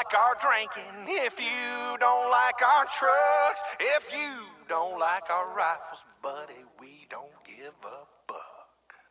like our drinking, if you don't like our trucks, if you don't like our rifles, buddy, we don't give up.